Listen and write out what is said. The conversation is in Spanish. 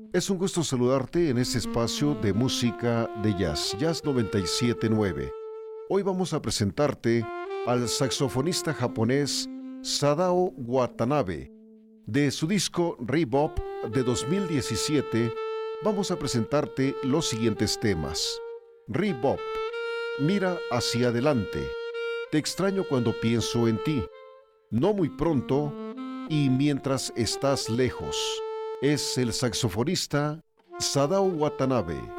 Es un gusto saludarte en este espacio de música de jazz, Jazz 97.9. Hoy vamos a presentarte al saxofonista japonés Sadao Watanabe. De su disco Rebop de 2017, vamos a presentarte los siguientes temas. Rebop, mira hacia adelante. Te extraño cuando pienso en ti. No muy pronto y mientras estás lejos. Es el saxofonista Sadao Watanabe.